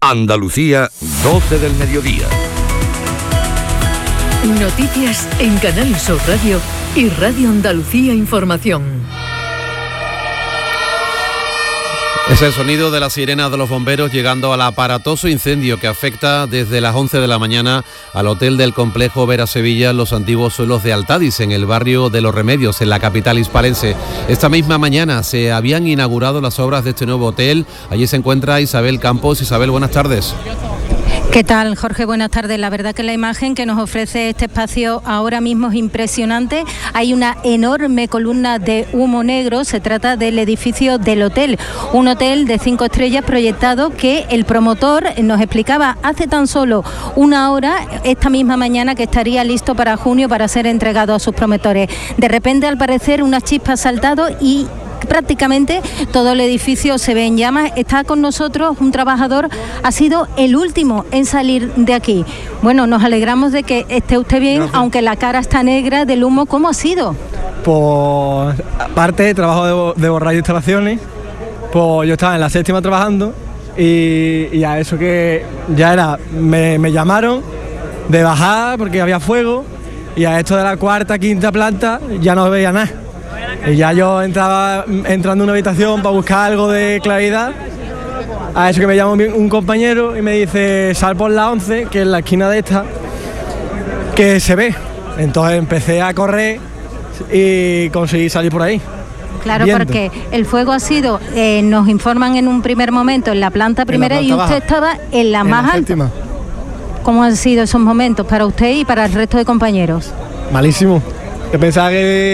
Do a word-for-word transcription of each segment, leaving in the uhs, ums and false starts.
Andalucía, doce del mediodía. Noticias en Canal Sur Radio y Radio Andalucía Información. Es el sonido de la sirena de los bomberos llegando al aparatoso incendio que afecta desde las once de la mañana al hotel del complejo Vera Sevilla en los antiguos suelos de Altadis, en el barrio de Los Remedios, en la capital hispalense. Esta misma mañana se habían inaugurado las obras de este nuevo hotel. Allí se encuentra Isabel Campos. Isabel, buenas tardes. ¿Qué tal, Jorge? Buenas tardes. La verdad que la imagen que nos ofrece este espacio ahora mismo es impresionante. Hay una enorme columna de humo negro. Se trata del edificio del hotel, un hotel de cinco estrellas proyectado que el promotor nos explicaba hace tan solo una hora, esta misma mañana, que estaría listo para junio para ser entregado a sus promotores. De repente, al parecer, una chispa ha saltado y prácticamente todo el edificio se ve en llamas. Está con nosotros un trabajador, ha sido el último en salir de aquí. Bueno, nos alegramos de que esté usted bien. Gracias. Aunque la cara está negra del humo. ¿Cómo ha sido? Pues aparte de trabajo de, de borrar instalaciones, pues yo estaba en la séptima trabajando y, y a eso que ya era, me, me llamaron de bajar porque había fuego, y a esto de la cuarta, quinta planta ya no veía nada. Y ya yo entraba entrando en una habitación para buscar algo de claridad. A eso que me llama un compañero y me dice: sal por la once, que es la esquina de esta, que se ve. Entonces empecé a correr y conseguí salir por ahí. Claro, viendo. Porque el fuego ha sido, eh, nos informan en un primer momento, en la planta primera, la planta y usted baja. estaba en la en más la alta. Séptima. ¿Cómo han sido esos momentos para usted y para el resto de compañeros? Malísimo. Yo pensaba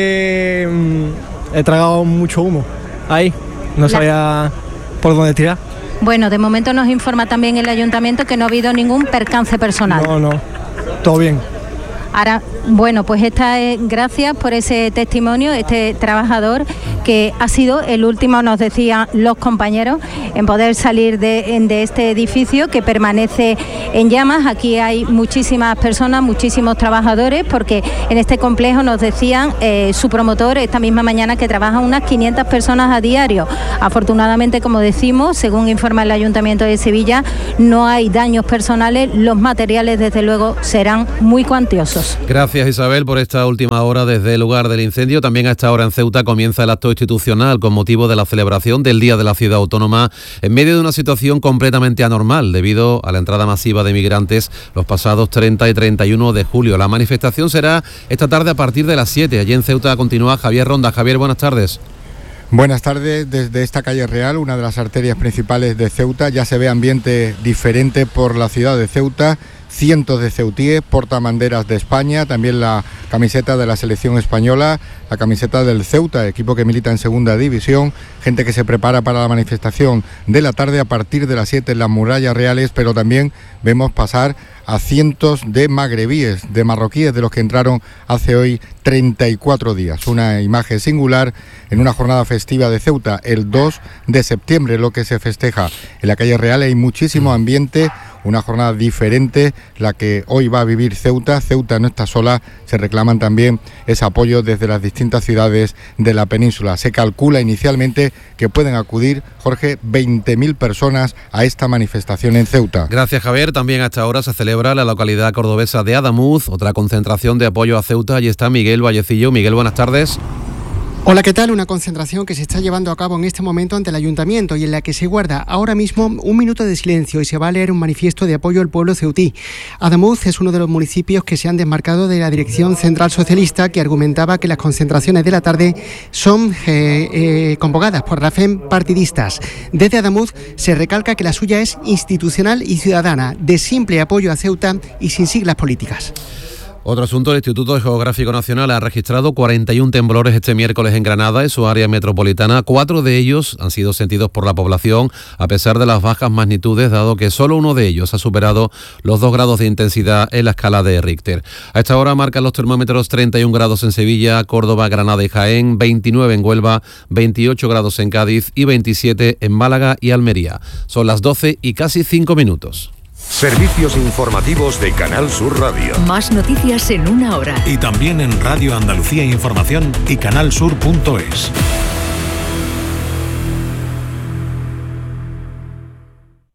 que mmm, he tragado mucho humo ahí, no sabía por dónde tirar. Bueno, de momento nos informa también el ayuntamiento que no ha habido ningún percance personal. No, no, todo bien. Ahora, bueno, pues esta es, gracias por ese testimonio, este trabajador que ha sido el último, nos decían los compañeros, en poder salir de, de este edificio que permanece en llamas. Aquí hay muchísimas personas, muchísimos trabajadores, porque en este complejo nos decían eh, su promotor esta misma mañana que trabajan unas quinientas personas a diario. Afortunadamente, como decimos, según informa el Ayuntamiento de Sevilla, no hay daños personales. Los materiales, desde luego, serán muy cuantiosos. Gracias, Isabel, por esta última hora desde el lugar del incendio. También a esta hora en Ceuta comienza el acto institucional con motivo de la celebración del Día de la Ciudad Autónoma, en medio de una situación completamente anormal debido a la entrada masiva de migrantes los pasados treinta y treinta y uno de julio. La manifestación será esta tarde a partir de las siete. Allí en Ceuta continúa Javier Ronda. Javier, buenas tardes. Buenas tardes. Desde esta calle Real, una de las arterias principales de Ceuta, ya se ve ambiente diferente por la ciudad de Ceuta. Cientos de ceutíes portan banderas de España, también la camiseta de la selección española, la camiseta del Ceuta, equipo que milita en segunda división, gente que se prepara para la manifestación de la tarde a partir de las siete en las murallas reales, pero también vemos pasar a cientos de magrebíes, de marroquíes, de los que entraron hace hoy treinta y cuatro días. Una imagen singular en una jornada festiva de Ceuta, el dos de septiembre, lo que se festeja en la calle Real. Hay muchísimo ambiente, una jornada diferente la que hoy va a vivir Ceuta. Ceuta no está sola, se reclaman también ese apoyo desde las distintas ciudades de la península. Se calcula inicialmente que pueden acudir, Jorge, veinte mil personas a esta manifestación en Ceuta. Gracias, Javier. También a esta hora se celebra la localidad cordobesa de Adamuz, otra concentración de apoyo a Ceuta. Allí está Miguel Vallecillo. Miguel, buenas tardes. Hola, ¿qué tal? Una concentración que se está llevando a cabo en este momento ante el Ayuntamiento y en la que se guarda ahora mismo un minuto de silencio y se va a leer un manifiesto de apoyo al pueblo ceutí. Adamuz es uno de los municipios que se han desmarcado de la Dirección Central Socialista, que argumentaba que las concentraciones de la tarde son eh, eh, convocadas por rafen partidistas. Desde Adamuz se recalca que la suya es institucional y ciudadana, de simple apoyo a Ceuta y sin siglas políticas. Otro asunto, el Instituto Geográfico Nacional ha registrado cuarenta y uno temblores este miércoles en Granada, en su área metropolitana. Cuatro de ellos han sido sentidos por la población, a pesar de las bajas magnitudes, dado que solo uno de ellos ha superado los dos grados de intensidad en la escala de Richter. A esta hora marcan los termómetros treinta y un grados en Sevilla, Córdoba, Granada y Jaén, veintinueve en Huelva, veintiocho grados en Cádiz y veintisiete en Málaga y Almería. Son las doce y casi cinco minutos. Servicios informativos de Canal Sur Radio. Más noticias en una hora. Y también en Radio Andalucía Información y canal sur punto es.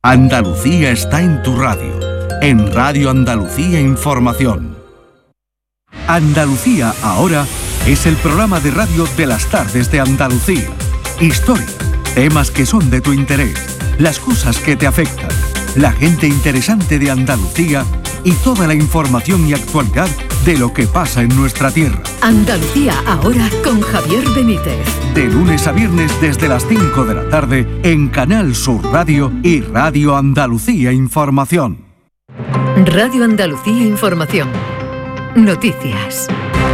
Andalucía está en tu radio, en Radio Andalucía Información. Andalucía ahora es el programa de radio de las tardes de Andalucía. Historia, temas que son de tu interés, las cosas que te afectan, la gente interesante de Andalucía y toda la información y actualidad de lo que pasa en nuestra tierra. Andalucía ahora con Javier Benítez. De lunes a viernes desde las cinco de la tarde en Canal Sur Radio y Radio Andalucía Información. Radio Andalucía Información. Noticias.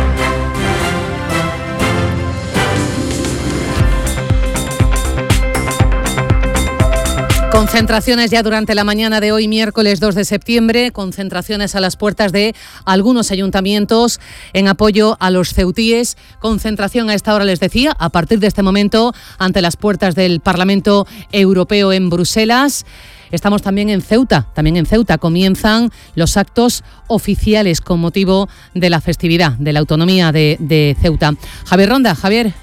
Concentraciones ya durante la mañana de hoy, miércoles dos de septiembre, concentraciones a las puertas de algunos ayuntamientos en apoyo a los ceutíes. Concentración a esta hora, les decía, a partir de este momento ante las puertas del Parlamento Europeo en Bruselas. Estamos también en Ceuta, también en Ceuta comienzan los actos oficiales con motivo de la festividad de la autonomía de, de Ceuta. Javier Ronda, Javier.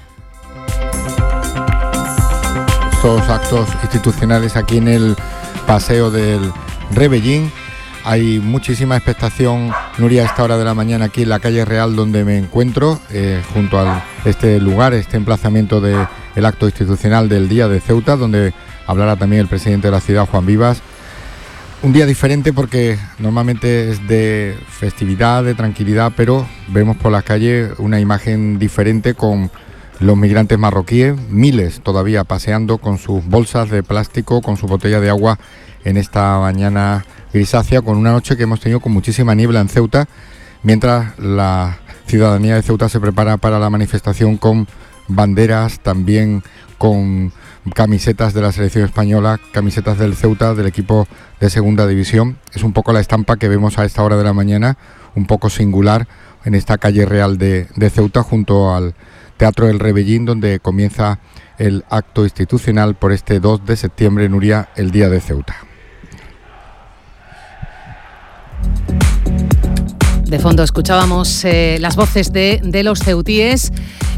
Estos actos institucionales aquí en el Paseo del Rebellín. Hay muchísima expectación, Nuria, a esta hora de la mañana aquí en la calle Real donde me encuentro, eh, junto a este lugar, este emplazamiento del acto institucional del Día de Ceuta, donde hablará también el presidente de la ciudad, Juan Vivas. Un día diferente porque normalmente es de festividad, de tranquilidad, pero vemos por las calles una imagen diferente con los migrantes marroquíes, miles todavía paseando con sus bolsas de plástico, con su botella de agua en esta mañana grisácea, con una noche que hemos tenido con muchísima niebla en Ceuta, mientras la ciudadanía de Ceuta se prepara para la manifestación con banderas, también con camisetas de la selección española, camisetas del Ceuta, del equipo de segunda división. Es un poco la estampa que vemos a esta hora de la mañana, un poco singular, en esta calle Real de, de Ceuta, junto al Teatro del Rebellín, donde comienza el acto institucional por este dos de septiembre, Nuria, el Día de Ceuta. De fondo escuchábamos eh, las voces de, de los ceutíes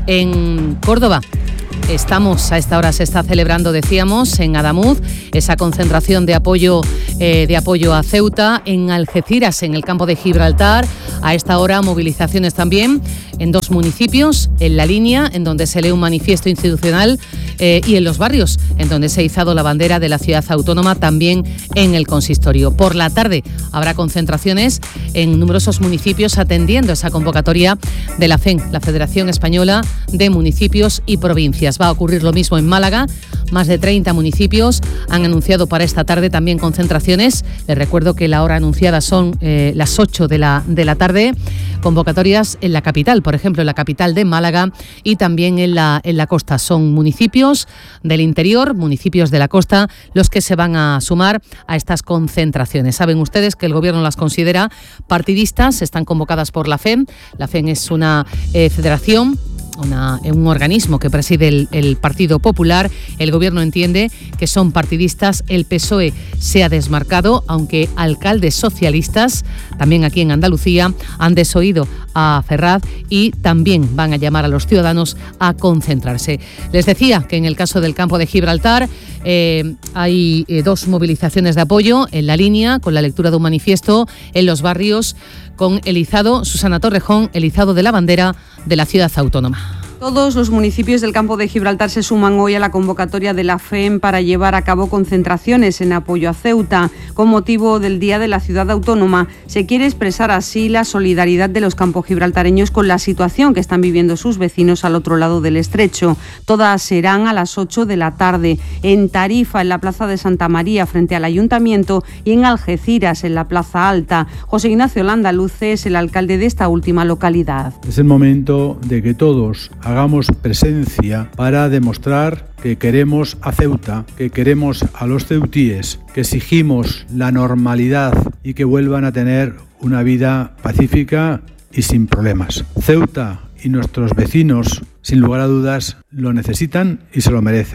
en Córdoba. Estamos, a esta hora se está celebrando, decíamos, en Adamuz, esa concentración de apoyo, eh, de apoyo a Ceuta, en Algeciras, en el campo de Gibraltar. A esta hora, movilizaciones también en dos municipios, en La Línea, en donde se lee un manifiesto institucional, eh, y en Los Barrios, en donde se ha izado la bandera de la ciudad autónoma, también en el consistorio. Por la tarde habrá concentraciones en numerosos municipios atendiendo esa convocatoria de la F E M, la Federación Española de Municipios y Provincias. Va a ocurrir lo mismo en Málaga. Más de treinta municipios han anunciado para esta tarde también concentraciones. Les recuerdo que la hora anunciada son eh, las ocho de la, de la tarde. Convocatorias en la capital, por ejemplo, en la capital de Málaga y también en la, en la costa. Son municipios del interior, municipios de la costa, los que se van a sumar a estas concentraciones. Saben ustedes que el Gobierno las considera partidistas, están convocadas por la F E M. La F E M es una eh, federación, Una, un organismo que preside el, el Partido Popular. El Gobierno entiende que son partidistas. El P S O E se ha desmarcado, aunque alcaldes socialistas, también aquí en Andalucía, han desoído a Ferraz y también van a llamar a los ciudadanos a concentrarse. Les decía que en el caso del campo de Gibraltar eh, hay eh, dos movilizaciones de apoyo en La Línea, con la lectura de un manifiesto, en Los Barrios, con el izado, Susana Torrejón, el izado de la bandera de la ciudad autónoma. Todos los municipios del campo de Gibraltar se suman hoy a la convocatoria de la F E M para llevar a cabo concentraciones en apoyo a Ceuta. Con motivo del Día de la Ciudad Autónoma, se quiere expresar así la solidaridad de los campogibraltareños con la situación que están viviendo sus vecinos al otro lado del estrecho. Todas serán a las ocho de la tarde, en Tarifa, en la Plaza de Santa María, frente al Ayuntamiento, y en Algeciras, en la Plaza Alta. José Ignacio Landaluce es el alcalde de esta última localidad. Es el momento de que todos hagamos presencia para demostrar que queremos a Ceuta, que queremos a los ceutíes, que exigimos la normalidad y que vuelvan a tener una vida pacífica y sin problemas. Ceuta y nuestros vecinos, sin lugar a dudas, lo necesitan y se lo merecen.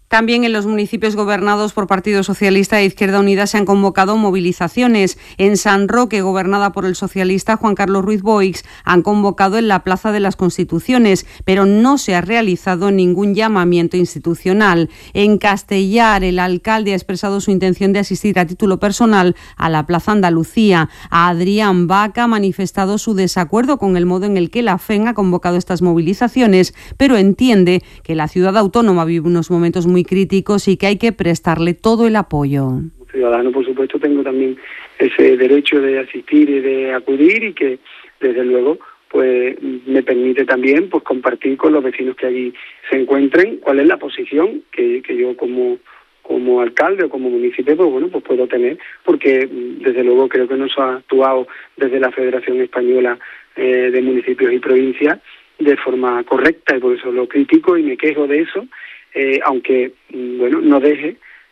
También en los municipios gobernados por Partido Socialista e Izquierda Unida se han convocado movilizaciones. En San Roque, gobernada por el socialista Juan Carlos Ruiz Boix, han convocado en la Plaza de las Constituciones, pero no se ha realizado ningún llamamiento institucional. En Castellar, el alcalde ha expresado su intención de asistir a título personal a la Plaza Andalucía. A Adrián Vaca ha manifestado su desacuerdo con el modo en el que la F E N ha convocado estas movilizaciones, pero entiende que la ciudad autónoma vive unos momentos muy críticos y que hay que prestarle todo el apoyo. Como ciudadano, por supuesto, tengo también ese derecho de asistir y de acudir, y que desde luego pues me permite también pues compartir con los vecinos que allí se encuentren cuál es la posición que, que yo como como alcalde o como municipio pues bueno pues puedo tener, porque desde luego creo que no se ha actuado desde la Federación Española eh, de Municipios y Provincias de forma correcta, y por eso lo critico y me quejo de eso. Eh, aunque, bueno, no deje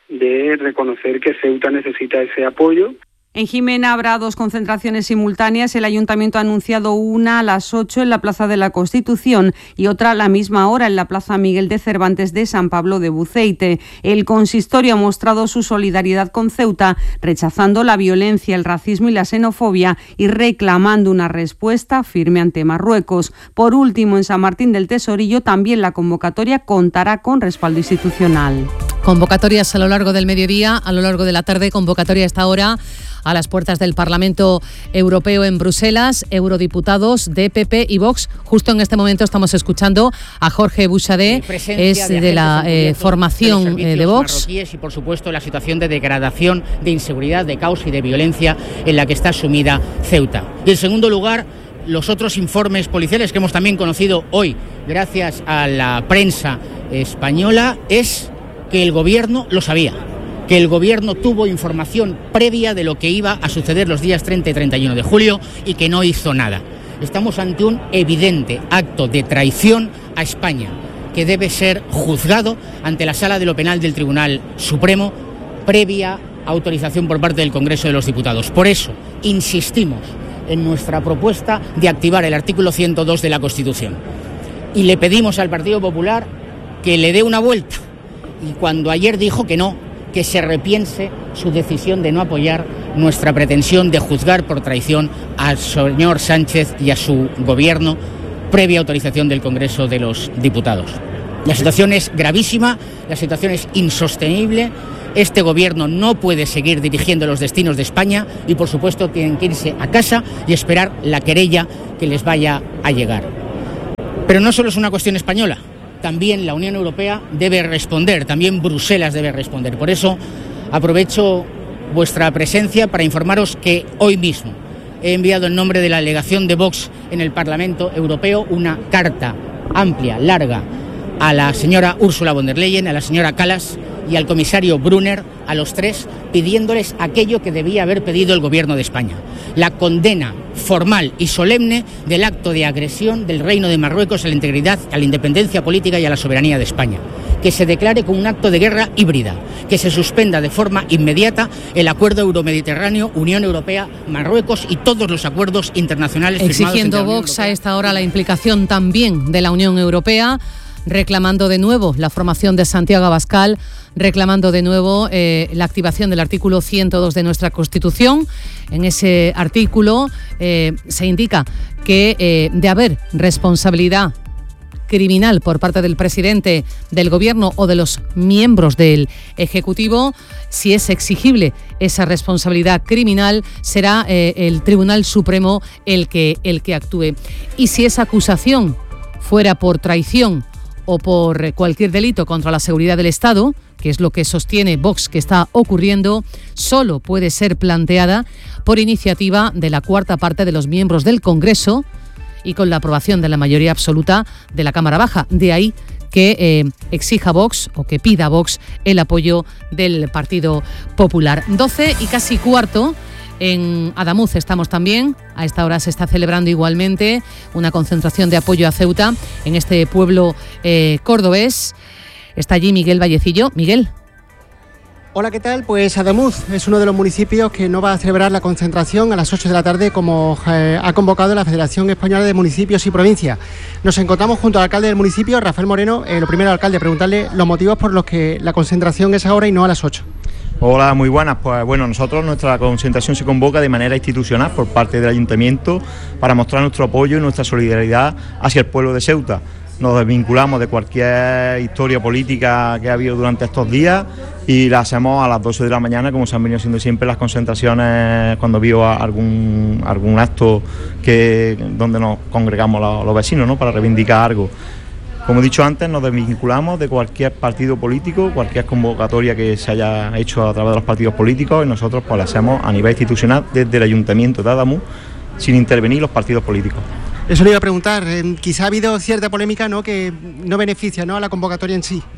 de reconocer que Ceuta necesita ese apoyo. En Jimena habrá dos concentraciones simultáneas. El Ayuntamiento ha anunciado una a las ocho en la Plaza de la Constitución y otra a la misma hora en la Plaza Miguel de Cervantes de San Pablo de Buceite. El consistorio ha mostrado su solidaridad con Ceuta, rechazando la violencia, el racismo y la xenofobia y reclamando una respuesta firme ante Marruecos. Por último, en San Martín del Tesorillo también la convocatoria contará con respaldo institucional. Convocatorias a lo largo del mediodía, a lo largo de la tarde, convocatoria a esta hora a las puertas del Parlamento Europeo en Bruselas, eurodiputados de P P y Vox. Justo en este momento estamos escuchando a Jorge Buxadé, es de, de la eh, formación de, de Vox. Y por supuesto la situación de degradación, de inseguridad, de caos y de violencia en la que está sumida Ceuta. Y en segundo lugar, los otros informes policiales que hemos también conocido hoy gracias a la prensa española es que el gobierno lo sabía, que el gobierno tuvo información previa de lo que iba a suceder los días treinta y treinta y uno de julio y que no hizo nada. Estamos ante un evidente acto de traición a España que debe ser juzgado ante la Sala de lo Penal del Tribunal Supremo previa autorización por parte del Congreso de los Diputados. Por eso insistimos en nuestra propuesta de activar el artículo ciento dos de la Constitución y le pedimos al Partido Popular que le dé una vuelta, y cuando ayer dijo que no, que se repiense su decisión de no apoyar nuestra pretensión de juzgar por traición al señor Sánchez y a su gobierno previa autorización del Congreso de los Diputados. La situación es gravísima, la situación es insostenible. Este gobierno no puede seguir dirigiendo los destinos de España y, por supuesto, tienen que irse a casa y esperar la querella que les vaya a llegar. Pero no solo es una cuestión española. También la Unión Europea debe responder, también Bruselas debe responder. Por eso aprovecho vuestra presencia para informaros que hoy mismo he enviado en nombre de la delegación de Vox en el Parlamento Europeo una carta amplia, larga, a la señora Ursula von der Leyen, a la señora Kallas y al comisario Brunner, a los tres, pidiéndoles aquello que debía haber pedido el Gobierno de España: la condena formal y solemne del acto de agresión del Reino de Marruecos a la integridad, a la independencia política y a la soberanía de España, que se declare como un acto de guerra híbrida, que se suspenda de forma inmediata el acuerdo euromediterráneo, Unión Europea, Marruecos y todos los acuerdos internacionales firmados. Exigiendo Vox a esta hora la implicación también de la Unión Europea, reclamando de nuevo la formación de Santiago Abascal, reclamando de nuevo eh, la activación del artículo ciento dos de nuestra Constitución. En ese artículo eh, se indica que eh, de haber responsabilidad criminal por parte del presidente del Gobierno o de los miembros del Ejecutivo, si es exigible esa responsabilidad criminal, será eh, el Tribunal Supremo el que, el que actúe. Y si esa acusación fuera por traición o por cualquier delito contra la seguridad del Estado, que es lo que sostiene Vox que está ocurriendo, solo puede ser planteada por iniciativa de la cuarta parte de los miembros del Congreso y con la aprobación de la mayoría absoluta de la Cámara Baja. De ahí que eh, exija Vox o que pida Vox el apoyo del Partido Popular. doce y casi cuarto. En Adamuz estamos también, a esta hora se está celebrando igualmente una concentración de apoyo a Ceuta en este pueblo eh, cordobés. Está allí Miguel Vallecillo. Miguel. Hola, ¿qué tal? Pues Ademuz es uno de los municipios que no va a celebrar la concentración a las ocho de la tarde como eh, ha convocado la Federación Española de Municipios y Provincias. Nos encontramos junto al alcalde del municipio, Rafael Moreno. Eh, lo primero, alcalde, preguntarle los motivos por los que la concentración es ahora y no a las ocho. Hola, muy buenas. Pues bueno, nosotros nuestra concentración se convoca de manera institucional por parte del Ayuntamiento para mostrar nuestro apoyo y nuestra solidaridad hacia el pueblo de Ceuta. Nos desvinculamos de cualquier historia política que ha habido durante estos días y la hacemos a las doce de la mañana, como se han venido haciendo siempre las concentraciones cuando vio algún, algún acto que, donde nos congregamos los, los vecinos, ¿no?, para reivindicar algo. Como he dicho antes, nos desvinculamos de cualquier partido político, cualquier convocatoria que se haya hecho a través de los partidos políticos, y nosotros pues la hacemos a nivel institucional desde el Ayuntamiento de Ademuz, sin intervenir los partidos políticos. Eso le iba a preguntar, eh, quizá ha habido cierta polémica, ¿no?, que no beneficia, ¿no?, a la convocatoria en sí.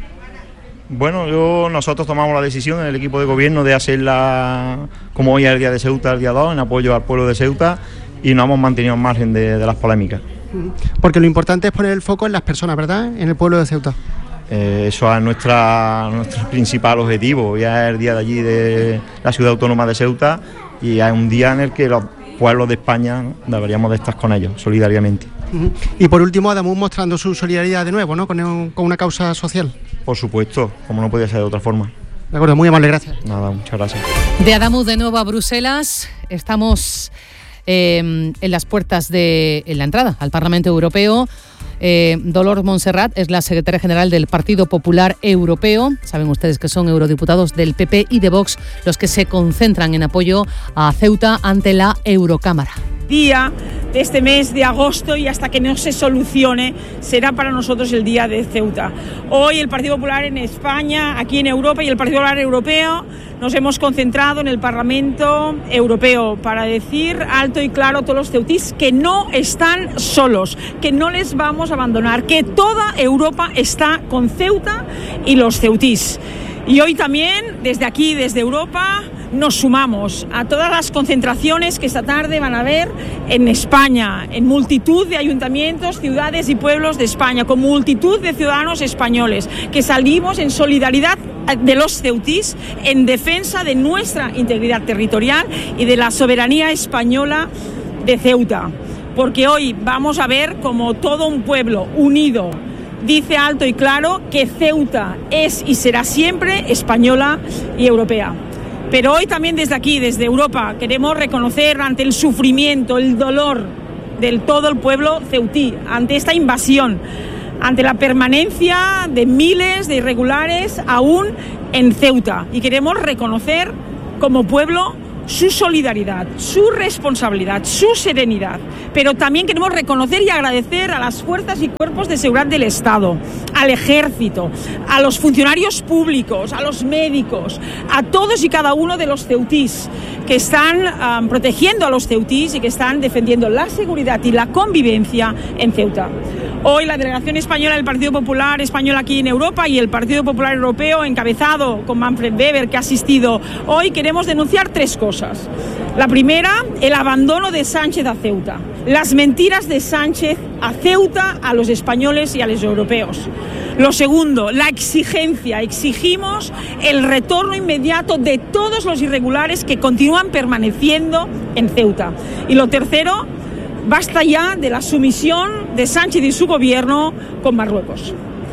Bueno, yo, nosotros tomamos la decisión en el equipo de gobierno de hacerla como hoy es el día de Ceuta, el día dos, en apoyo al pueblo de Ceuta, y nos hemos mantenido al margen de, de las polémicas. Porque lo importante es poner el foco en las personas, ¿verdad?, en el pueblo de Ceuta. Eh, eso es nuestra, nuestro principal objetivo. Ya es el día de allí de la ciudad autónoma de Ceuta y es un día en el que los pueblos de España, ¿no?, deberíamos de estar con ellos, solidariamente. Uh-huh. Y por último, Ademuz mostrando su solidaridad de nuevo, ¿no?, con, un, con una causa social. Por supuesto, como no podía ser de otra forma. De acuerdo, muy amable, gracias. Nada, muchas gracias. De Ademuz de nuevo a Bruselas, estamos eh, en las puertas de en la entrada al Parlamento Europeo. Eh, Dolors Montserrat es la secretaria general del Partido Popular Europeo. Saben ustedes que son eurodiputados del P P y de Vox los que se concentran en apoyo a Ceuta ante la Eurocámara. Día de este mes de agosto y hasta que no se solucione será para nosotros el día de Ceuta. Hoy el Partido Popular en España, aquí en Europa, y el Partido Popular Europeo nos hemos concentrado en el Parlamento Europeo para decir alto y claro a todos los ceutís que no están solos, que no les vamos a abandonar, que toda Europa está con Ceuta y los ceutís. Y hoy también, desde aquí, desde Europa, nos sumamos a todas las concentraciones que esta tarde van a haber en España, en multitud de ayuntamientos, ciudades y pueblos de España, con multitud de ciudadanos españoles, que salimos en solidaridad de los ceutís, en defensa de nuestra integridad territorial y de la soberanía española de Ceuta. Porque hoy vamos a ver como todo un pueblo unido dice alto y claro que Ceuta es y será siempre española y europea. Pero hoy también desde aquí, desde Europa, queremos reconocer ante el sufrimiento, el dolor del todo el pueblo ceutí, ante esta invasión, ante la permanencia de miles de irregulares aún en Ceuta. Y queremos reconocer como pueblo su solidaridad, su responsabilidad, su serenidad. Pero también queremos reconocer y agradecer a las fuerzas y cuerpos de seguridad del Estado, al Ejército, a los funcionarios públicos, a los médicos, a todos y cada uno de los ceutís que están um, protegiendo a los ceutís y que están defendiendo la seguridad y la convivencia en Ceuta. Hoy la delegación española del Partido Popular Español aquí en Europa y el Partido Popular Europeo, encabezado con Manfred Weber, que ha asistido hoy, queremos denunciar tres cosas. La primera, el abandono de Sánchez a Ceuta. Las mentiras de Sánchez a Ceuta, a los españoles y a los europeos. Lo segundo, la exigencia. Exigimos el retorno inmediato de todos los irregulares que continúan permaneciendo en Ceuta. Y lo tercero, basta ya de la sumisión de Sánchez y su gobierno con Marruecos.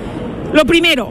Lo primero,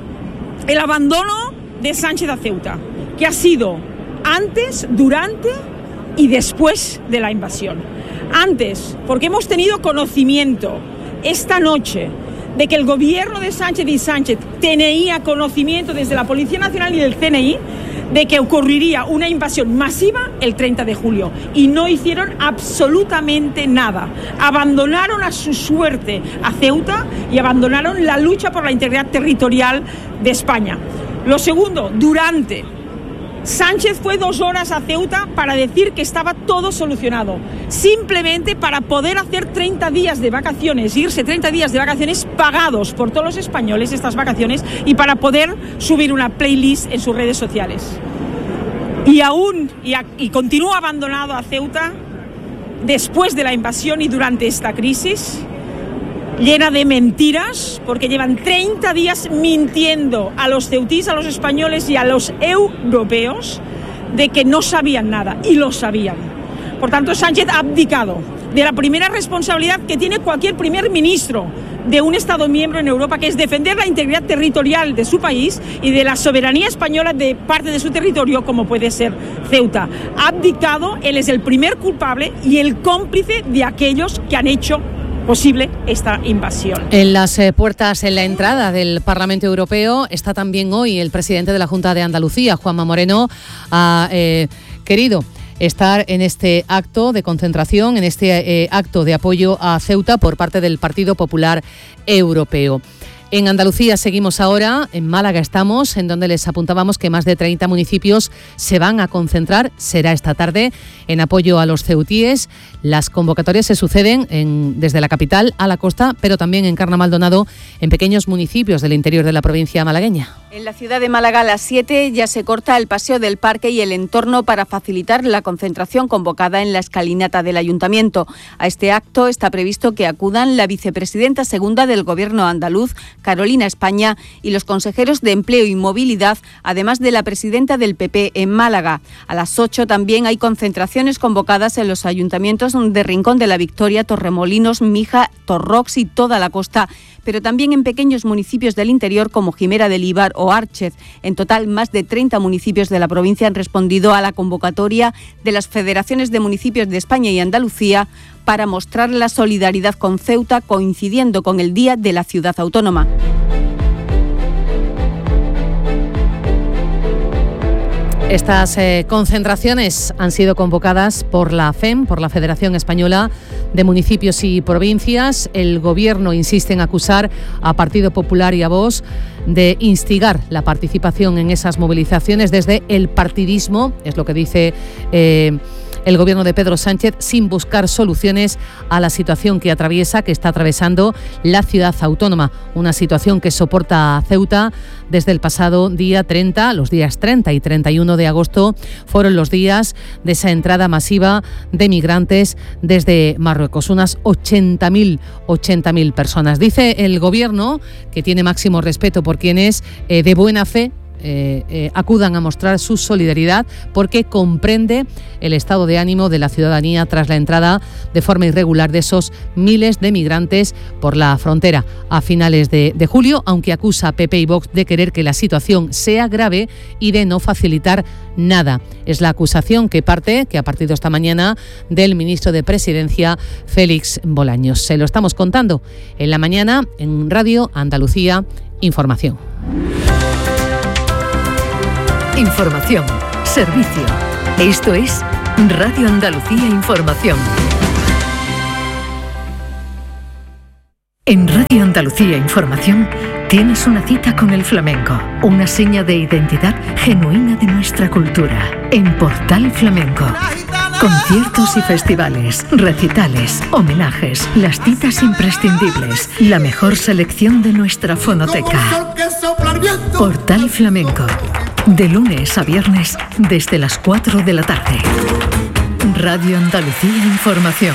el abandono de Sánchez a Ceuta, que ha sido antes, durante y después de la invasión. Antes, porque hemos tenido conocimiento esta noche de que el gobierno de Sánchez y Sánchez tenía conocimiento desde la Policía Nacional y del C N I de que ocurriría una invasión masiva el treinta de julio y no hicieron absolutamente nada. Abandonaron a su suerte a Ceuta y abandonaron la lucha por la integridad territorial de España. Lo segundo, durante. Sánchez fue dos horas a Ceuta para decir que estaba todo solucionado, simplemente para poder hacer treinta días de vacaciones, irse treinta días de vacaciones pagados por todos los españoles estas vacaciones y para poder subir una playlist en sus redes sociales. Y aún, y, a, y continúa abandonado a Ceuta después de la invasión y durante esta crisis, llena de mentiras, porque llevan treinta días mintiendo a los ceutíes, a los españoles y a los europeos de que no sabían nada, y lo sabían. Por tanto, Sánchez ha abdicado de la primera responsabilidad que tiene cualquier primer ministro de un Estado miembro en Europa, que es defender la integridad territorial de su país y de la soberanía española de parte de su territorio, como puede ser Ceuta. Ha abdicado, él es el primer culpable y el cómplice de aquellos que han hecho posible esta invasión. En las eh, puertas, en la entrada del Parlamento Europeo, está también hoy el presidente de la Junta de Andalucía, Juanma Moreno, ha eh, querido estar en este acto de concentración, en este eh, acto de apoyo a Ceuta por parte del Partido Popular Europeo. En Andalucía seguimos ahora, en Málaga estamos, en donde les apuntábamos que más de treinta municipios se van a concentrar, será esta tarde, en apoyo a los ceutíes. Las convocatorias se suceden en, desde la capital a la costa, pero también en Carna Maldonado, en pequeños municipios del interior de la provincia malagueña. En la ciudad de Málaga a las siete ya se corta el paseo del parque y el entorno para facilitar la concentración convocada en la escalinata del Ayuntamiento. A este acto está previsto que acudan la vicepresidenta segunda del Gobierno andaluz, Carolina España, y los consejeros de Empleo y Movilidad, además de la presidenta del P P en Málaga. A las ocho también hay concentraciones convocadas en los ayuntamientos de Rincón de la Victoria, Torremolinos, Mija, Torrox y toda la costa, pero también en pequeños municipios del interior como Jimera del Ibar o Árchez. En total, más de treinta municipios de la provincia han respondido a la convocatoria de las federaciones de municipios de España y Andalucía para mostrar la solidaridad con Ceuta, coincidiendo con el Día de la Ciudad Autónoma. Estas eh, concentraciones han sido convocadas por la F E M, por la Federación Española de Municipios y Provincias. El Gobierno insiste en acusar a Partido Popular y a Vox de instigar la participación en esas movilizaciones desde el partidismo, es lo que dice eh, el Gobierno de Pedro Sánchez, sin buscar soluciones a la situación que atraviesa, que está atravesando la ciudad autónoma. Una situación que soporta Ceuta desde el pasado día treinta, los días treinta y treinta y uno de agosto fueron los días de esa entrada masiva de migrantes desde Marruecos, unas ochenta mil personas. Dice el Gobierno que tiene máximo respeto por quienes eh, de buena fe Eh, eh, acudan a mostrar su solidaridad, porque comprende el estado de ánimo de la ciudadanía tras la entrada de forma irregular de esos miles de migrantes por la frontera a finales de, de julio, aunque acusa a P P y Vox de querer que la situación sea grave y de no facilitar nada. Es la acusación que parte, que ha partido esta mañana del ministro de Presidencia, Félix Bolaños. Se lo estamos contando en la mañana en Radio Andalucía Información. Información, servicio. Esto es Radio Andalucía Información. En Radio Andalucía Información tienes una cita con el flamenco, una seña de identidad genuina de nuestra cultura. En Portal Flamenco. Conciertos y festivales, recitales, homenajes, las citas imprescindibles, la mejor selección de nuestra fonoteca. Portal Flamenco. De lunes a viernes desde las cuatro de la tarde. Radio Andalucía Información.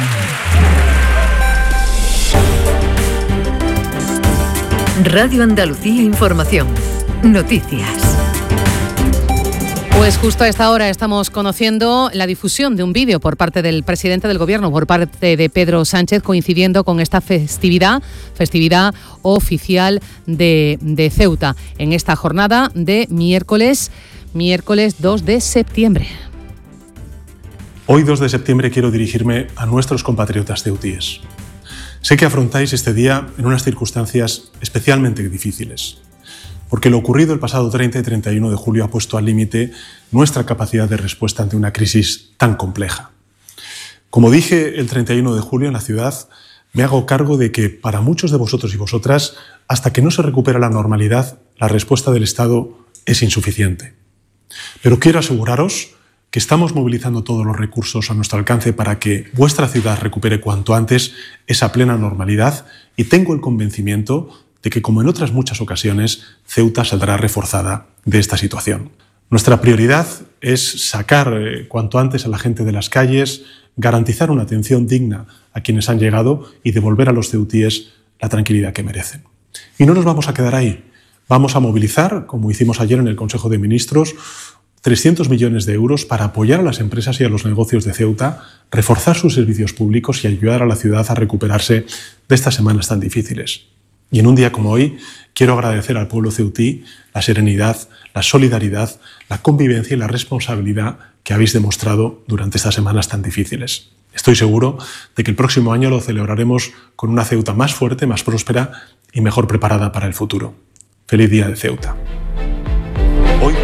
Radio Andalucía Información. Noticias. Pues justo a esta hora estamos conociendo la difusión de un vídeo por parte del presidente del Gobierno, por parte de Pedro Sánchez, coincidiendo con esta festividad, festividad oficial de, de Ceuta, en esta jornada de miércoles, miércoles dos de septiembre. Hoy, dos de septiembre, quiero dirigirme a nuestros compatriotas ceutíes. Sé que afrontáis este día en unas circunstancias especialmente difíciles, porque lo ocurrido el pasado treinta y treinta y uno de julio ha puesto al límite nuestra capacidad de respuesta ante una crisis tan compleja. Como dije el treinta y uno de julio en la ciudad, me hago cargo de que para muchos de vosotros y vosotras, hasta que no se recupera la normalidad, la respuesta del Estado es insuficiente. Pero quiero aseguraros que estamos movilizando todos los recursos a nuestro alcance para que vuestra ciudad recupere cuanto antes esa plena normalidad, y tengo el convencimiento de que, como en otras muchas ocasiones, Ceuta saldrá reforzada de esta situación. Nuestra prioridad es sacar eh, cuanto antes a la gente de las calles, garantizar una atención digna a quienes han llegado y devolver a los ceutíes la tranquilidad que merecen. Y no nos vamos a quedar ahí. Vamos a movilizar, como hicimos ayer en el Consejo de Ministros, trescientos millones de euros para apoyar a las empresas y a los negocios de Ceuta, reforzar sus servicios públicos y ayudar a la ciudad a recuperarse de estas semanas tan difíciles. Y en un día como hoy, quiero agradecer al pueblo ceutí la serenidad, la solidaridad, la convivencia y la responsabilidad que habéis demostrado durante estas semanas tan difíciles. Estoy seguro de que el próximo año lo celebraremos con una Ceuta más fuerte, más próspera y mejor preparada para el futuro. Feliz Día de Ceuta. Hoy...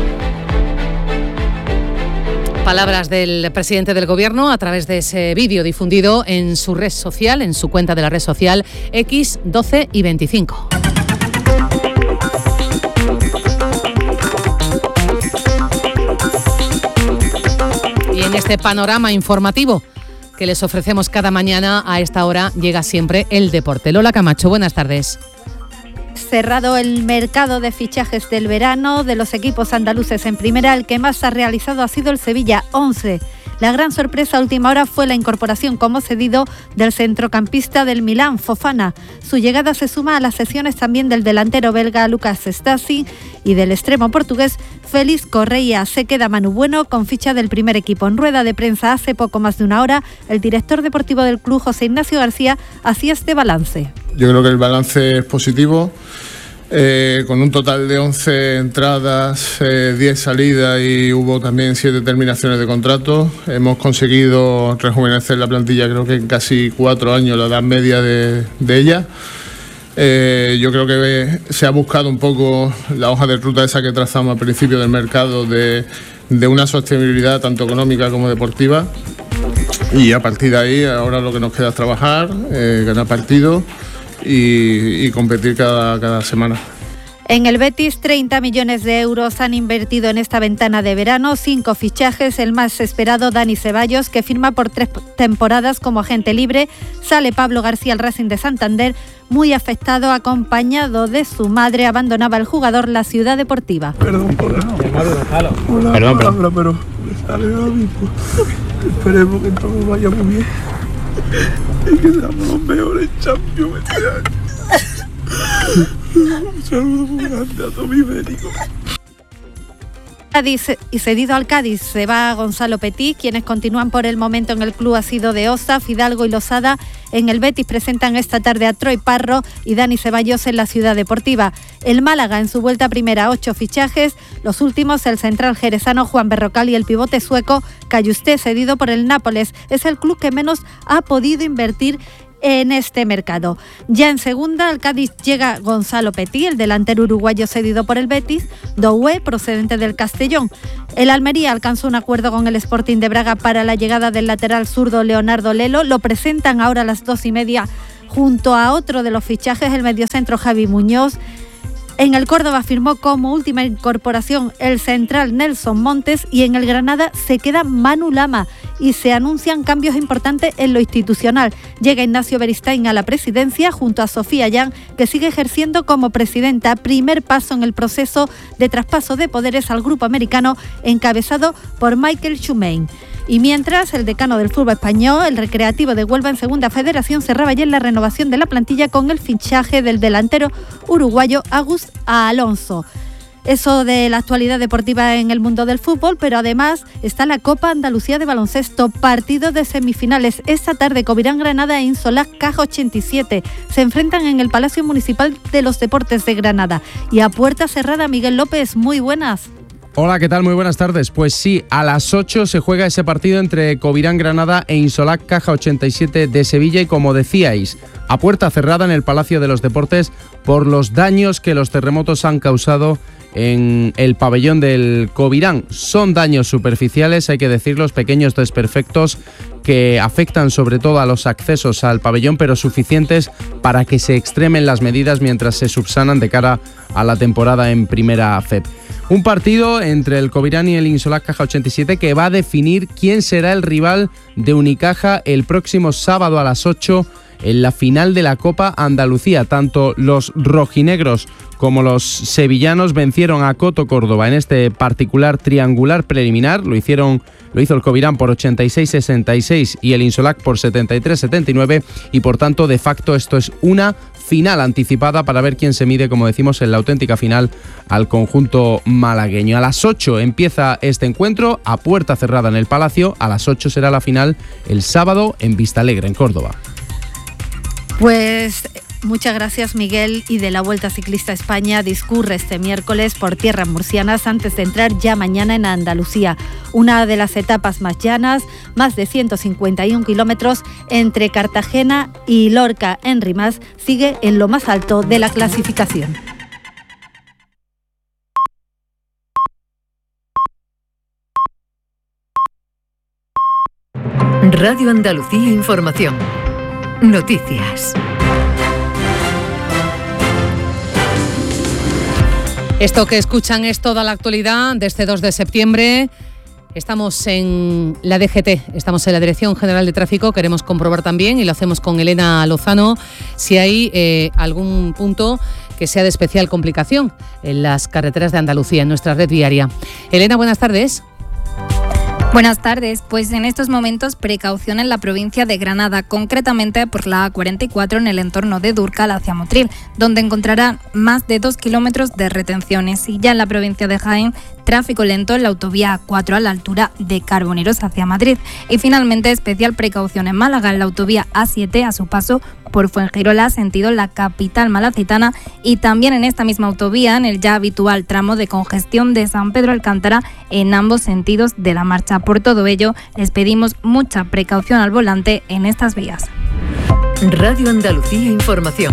Palabras del presidente del Gobierno a través de ese vídeo difundido en su red social, en su cuenta de la red social X doce y veinticinco. Y en este panorama informativo que les ofrecemos cada mañana a esta hora llega siempre el deporte. Lola Camacho, buenas tardes. Cerrado el mercado de fichajes del verano de los equipos andaluces en primera, el que más ha realizado ha sido el Sevilla, once. La gran sorpresa a última hora fue la incorporación como cedido del centrocampista del Milán, Fofana. Su llegada se suma a las sesiones también del delantero belga Lucas Stasi y del extremo portugués Félix Correia. Se queda Manu Bueno con ficha del primer equipo. En rueda de prensa hace poco más de una hora, el director deportivo del club, José Ignacio García, hacía este balance. Yo creo que el balance es positivo. Eh, con un total de once entradas, eh, diez salidas y hubo también siete terminaciones de contrato. Hemos conseguido rejuvenecer la plantilla, creo que en casi cuatro años, la edad media de, de ella. Eh, yo creo que se ha buscado un poco la hoja de ruta esa que trazamos al principio del mercado de, de una sostenibilidad tanto económica como deportiva. Y a partir de ahí, ahora lo que nos queda es trabajar, eh, ganar partidos Y, y competir cada, cada semana. En el Betis, treinta millones de euros han invertido en esta ventana de verano, cinco fichajes, el más esperado Dani Ceballos, que firma por tres temporadas como agente libre. Sale Pablo García al Racing de Santander, muy afectado, acompañado de su madre. Abandonaba el jugador la ciudad deportiva. Perdón por eso. Una Perdón, palabra, pero me sale ahora mismo. Esperemos que todo vaya muy bien y que seamos los mejores champions este año. Un saludo muy grande a todos mis médicos. Cádiz y cedido al Cádiz se va Gonzalo Petit. Quienes continúan por el momento en el club ha sido de Osa, Fidalgo y Losada. En el Betis presentan esta tarde a Troy Parro y Dani Ceballos en la Ciudad Deportiva. El Málaga en su vuelta a primera, ocho fichajes. Los últimos, el central jerezano Juan Berrocal y el pivote sueco Cayusté, cedido por el Nápoles. Es el club que menos ha podido invertir en este mercado. Ya en segunda, al Cádiz llega Gonzalo Petit, el delantero uruguayo cedido por el Betis, Doué, procedente del Castellón. El Almería alcanzó un acuerdo con el Sporting de Braga para la llegada del lateral zurdo Leonardo Lelo. Lo presentan ahora a las dos y media junto a otro de los fichajes, el mediocentro Javi Muñoz. En el Córdoba firmó como última incorporación el central Nelson Montes y en el Granada se queda Manu Lama y se anuncian cambios importantes en lo institucional. Llega Ignacio Beristain a la presidencia junto a Sofía Yan, que sigue ejerciendo como presidenta. Primer paso en el proceso de traspaso de poderes al grupo americano encabezado por Michael Schumain. Y mientras, el decano del fútbol español, el Recreativo de Huelva en Segunda Federación, cerraba ayer la renovación de la plantilla con el fichaje del delantero uruguayo Agus Alonso. Eso de la actualidad deportiva en el mundo del fútbol, pero además está la Copa Andalucía de Baloncesto, partido de semifinales. Esta tarde Covirán Granada e Insolac Caja ochenta y siete se enfrentan en el Palacio Municipal de los Deportes de Granada. Y a puerta cerrada, Miguel López, muy buenas. Hola, ¿qué tal? Muy buenas tardes. Pues sí, a las ocho se juega ese partido entre Covirán Granada e Insolac Caja ochenta y siete de Sevilla y, como decíais, a puerta cerrada en el Palacio de los Deportes por los daños que los terremotos han causado en el pabellón del Covirán. Son daños superficiales, hay que decirlos, pequeños desperfectos que afectan sobre todo a los accesos al pabellón, pero suficientes para que se extremen las medidas mientras se subsanan de cara a la temporada en Primera F E P. Un partido entre el Covirán y el Insolac Caja ochenta y siete que va a definir quién será el rival de Unicaja el próximo sábado a las ocho en la final de la Copa Andalucía. Tanto los rojinegros como los sevillanos vencieron a Coto Córdoba en este particular triangular preliminar. Lo hicieron lo hizo el Covirán por ochenta y seis a sesenta y seis y el Insolac por setenta y tres a setenta y nueve, y por tanto de facto esto es una final anticipada para ver quién se mide, como decimos, en la auténtica final al conjunto malagueño. A las ocho empieza este encuentro a puerta cerrada en el Palacio. A las ocho será la final el sábado en Vistalegre, en Córdoba. Pues muchas gracias, Miguel. Y de la Vuelta Ciclista a España discurre este miércoles por tierras murcianas antes de entrar ya mañana en Andalucía. Una de las etapas más llanas, más de ciento cincuenta y un kilómetros entre Cartagena y Lorca en Rimás, sigue en lo más alto de la clasificación. Radio Andalucía Información. Noticias. Esto que escuchan es toda la actualidad de este dos de septiembre. Estamos en la D G T, estamos en la Dirección General de Tráfico. Queremos comprobar también, y lo hacemos con Elena Lozano, si hay eh, algún punto que sea de especial complicación en las carreteras de Andalucía, en nuestra red viaria. Elena, buenas tardes. Buenas tardes. Pues en estos momentos precaución en la provincia de Granada, concretamente por la A cuarenta y cuatro en el entorno de Dúrcal hacia Motril, donde encontrarán más de dos kilómetros de retenciones. Y ya en la provincia de Jaén, tráfico lento en la autovía A cuatro a la altura de Carboneros hacia Madrid. Y finalmente especial precaución en Málaga, en la autovía A siete a su paso por Fuengirola, sentido la capital malacitana, y también en esta misma autovía, en el ya habitual tramo de congestión de San Pedro Alcántara en ambos sentidos de la marcha. Por todo ello, les pedimos mucha precaución al volante en estas vías. Radio Andalucía Información.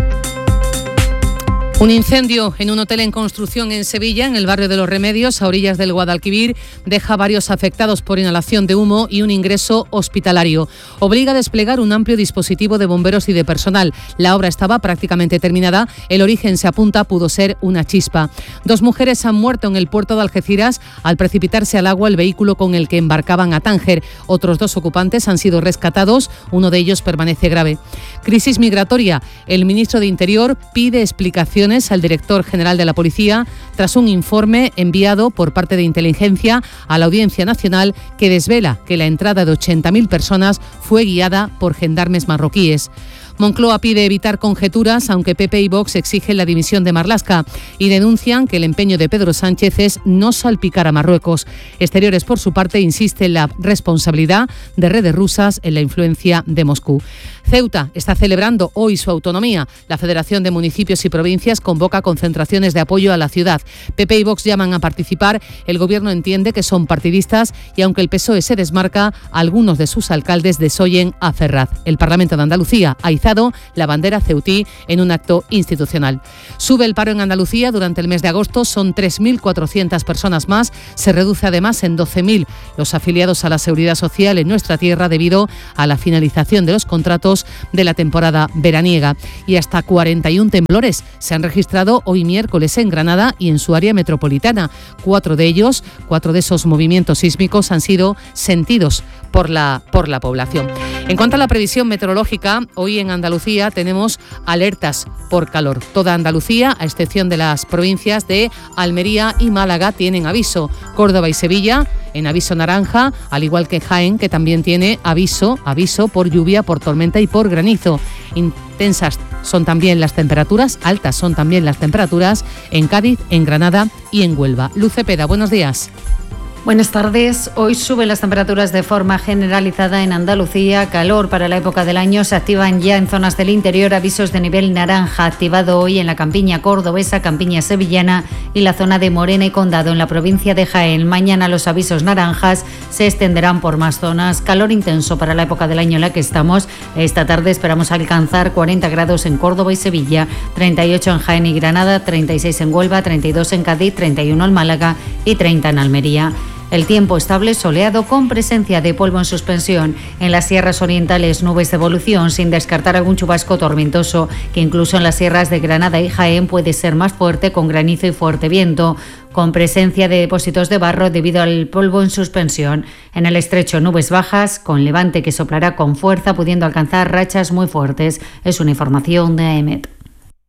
Un incendio en un hotel en construcción en Sevilla, en el barrio de Los Remedios, a orillas del Guadalquivir, deja varios afectados por inhalación de humo y un ingreso hospitalario. Obliga a desplegar un amplio dispositivo de bomberos y de personal. La obra estaba prácticamente terminada. El origen se apunta pudo ser una chispa. Dos mujeres han muerto en el puerto de Algeciras al precipitarse al agua el vehículo con el que embarcaban a Tánger. Otros dos ocupantes han sido rescatados. Uno de ellos permanece grave. Crisis migratoria. El ministro de Interior pide explicaciones al director general de la Policía tras un informe enviado por parte de Inteligencia a la Audiencia Nacional que desvela que la entrada de ochenta mil personas fue guiada por gendarmes marroquíes. Moncloa pide evitar conjeturas, aunque P P y Vox exigen la dimisión de Marlaska y denuncian que el empeño de Pedro Sánchez es no salpicar a Marruecos. Exteriores, por su parte, insiste en la responsabilidad de redes rusas en la influencia de Moscú. Ceuta está celebrando hoy su autonomía. La Federación de Municipios y Provincias convoca concentraciones de apoyo a la ciudad. P P y Vox llaman a participar. El Gobierno entiende que son partidistas y, aunque el P S O E se desmarca, algunos de sus alcaldes desoyen a Ferraz. El Parlamento de Andalucía ha izado la bandera ceutí en un acto institucional. Sube el paro en Andalucía durante el mes de agosto. Son tres mil cuatrocientas personas más. Se reduce además en doce mil los afiliados a la Seguridad Social en nuestra tierra debido a la finalización de los contratos de la temporada veraniega. Y hasta cuarenta y un temblores se han registrado hoy miércoles en Granada y en su área metropolitana. Cuatro de ellos, cuatro de esos movimientos sísmicos han sido sentidos por la, por la población. En cuanto a la previsión meteorológica, hoy en Andalucía tenemos alertas por calor. Toda Andalucía, a excepción de las provincias de Almería y Málaga, tienen aviso. Córdoba y Sevilla en aviso naranja, al igual que Jaén, que también tiene aviso, aviso por lluvia, por tormenta y por granizo. Intensas son también las temperaturas, altas son también las temperaturas en Cádiz, en Granada y en Huelva. Luz Cepeda, buenos días. Buenas tardes. Hoy suben las temperaturas de forma generalizada en Andalucía. Calor para la época del año. Se activan ya en zonas del interior avisos de nivel naranja, activado hoy en la campiña cordobesa, campiña sevillana y la zona de Morena y Condado en la provincia de Jaén. Mañana los avisos naranjas se extenderán por más zonas. Calor intenso para la época del año en la que estamos. Esta tarde esperamos alcanzar cuarenta grados en Córdoba y Sevilla, treinta y ocho en Jaén y Granada, treinta y seis en Huelva, treinta y dos en Cádiz, treinta y uno en Málaga y treinta en Almería. El tiempo estable soleado con presencia de polvo en suspensión. En las sierras orientales nubes de evolución, sin descartar algún chubasco tormentoso, que incluso en las sierras de Granada y Jaén puede ser más fuerte, con granizo y fuerte viento, con presencia de depósitos de barro debido al polvo en suspensión. En el estrecho nubes bajas, con levante que soplará con fuerza, pudiendo alcanzar rachas muy fuertes. Es una información de A E M E T.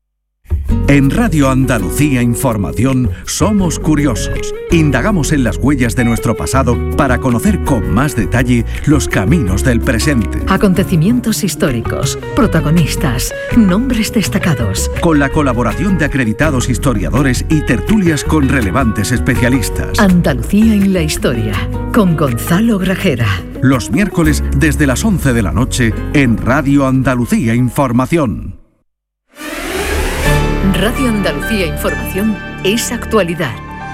En Radio Andalucía Información somos curiosos. Indagamos en las huellas de nuestro pasado para conocer con más detalle los caminos del presente. Acontecimientos históricos, protagonistas, nombres destacados. Con la colaboración de acreditados historiadores y tertulias con relevantes especialistas. Andalucía en la historia, con Gonzalo Grajera. Los miércoles desde las once de la noche en Radio Andalucía Información. Radio Andalucía Información es actualidad.